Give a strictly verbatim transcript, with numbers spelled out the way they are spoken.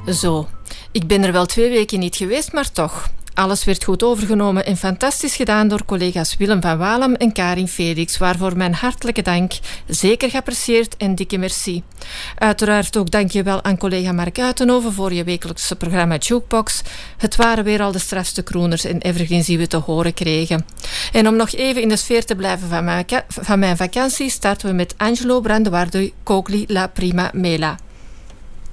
Zo, ik ben er wel twee weken niet geweest, maar toch. Alles werd goed overgenomen en fantastisch gedaan door collega's Willem van Walem en Karin Felix, waarvoor mijn hartelijke dank. Zeker geapprecieerd en dikke merci. Uiteraard ook dankjewel aan collega Mark Uitenhoven voor je wekelijkse programma Jukebox. Het waren weer al de strafste crooners en evergreens die we te horen kregen. En om nog even in de sfeer te blijven van mijn, van mijn vakantie, starten we met Angelo Branduardo, Cogli la prima mela.